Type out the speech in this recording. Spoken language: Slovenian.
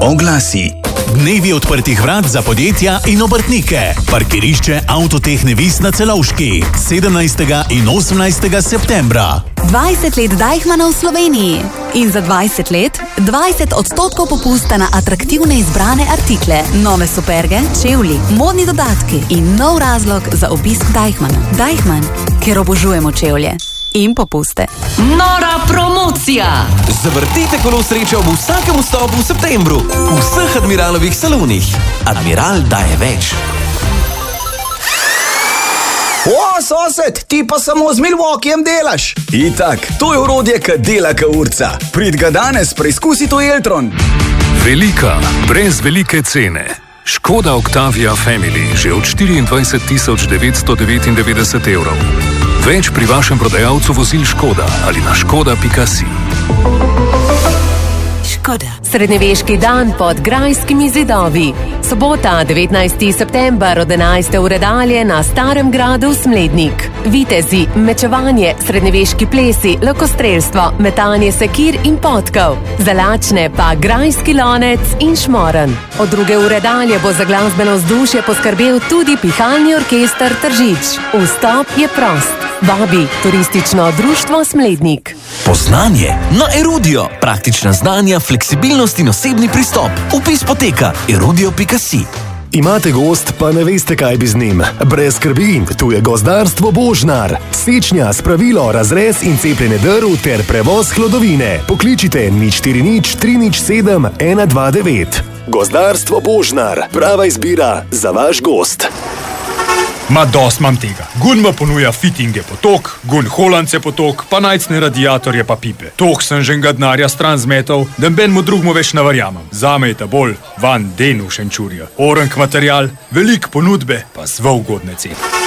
Oglasi. Dnevi odprtih vrat za podjetja in obrtnike. Parkirišče Avtotehne Vis na Celovški 17. in 18. septembra. 20 let Deichmanna v Sloveniji. In za 20 let 20% popusta na atraktivne izbrane artikle, nove superge, čevlji, modni dodatki in nov razlog za obisk Deichmanna. Deichmann, ker obožujemo čevlje in popuste. Nora promocija! Zavrtite kolo sreče ob vsakem vstopu v septembru v vseh Admiralovih salonih. Admiral daje več. O, sosed, ti pa samo z Milwaukeejem delaš. Itak, to je orodje, ki dela ka urca. Prid ga danes, preizkusi to Eltron. Velika, brez velike cene. Škoda Octavia Family že od 24.999 evrov. Več pri vašem prodajalcu vozil Škoda ali na škoda.si. Škoda. Srednjeveški dan pod Grajskimi zidovi. Sobota, 19. september od 11. ure dalje na Starem gradu Smlednik. Vitezi, mečevanje, srednjeveški plesi, lokostrelstvo, metanje sekir in potkov. Za lačne pa grajski lonec in šmoren. Od 2. ure dalje bo za glasbeno vzdušje poskrbel tudi pihalni orkester Tržič. Vstop je prost. Vabi Turistično društvo Smlednik. Poznanje na Erudio. Praktična znanja, fleksibilnost in osebni pristop. Vpis poteka erudio.si. Imate gozd, pa ne veste, kaj bi z njim. Brez skrbi, tu je Gozdarstvo Božnar. Sečnja, spravilo, razrez in cepljenje drv ter prevoz hlodovine. Pokličite 040 307 129. Gozdarstvo Božnar. Prava izbira za vaš gozd. Ma dost mam tega. Gun ma ponuja fittinge potok, gun holance potok, pa najcne radiatorje pa pipe. Toh sem že denarja stran zmetov, da ben mu drugmu več navarjamam. Zame je ta bolj van denu Šenčurja. Orenk material, velik ponudbe, pa zelo ugodne cene.